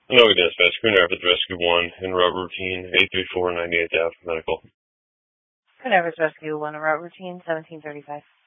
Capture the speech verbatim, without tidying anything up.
No, dispatch. Green Rapids Rescue one en route routine eight three four ninety-eighth Ave Medical. Green Rapids Rescue one en route routine seventeen thirty-five.